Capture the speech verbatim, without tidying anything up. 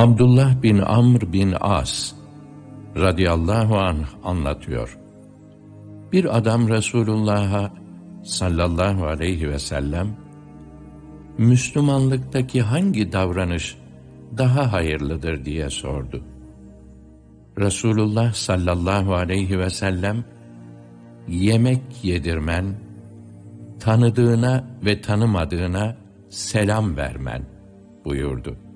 Abdullah bin Amr bin As radıyallahu anh anlatıyor. Bir adam Resulullah'a sallallahu aleyhi ve sellem, Müslümanlıktaki hangi davranış daha hayırlıdır diye sordu. Resulullah sallallahu aleyhi ve sellem, yemek yedirmen, tanıdığına ve tanımadığına selam vermen buyurdu.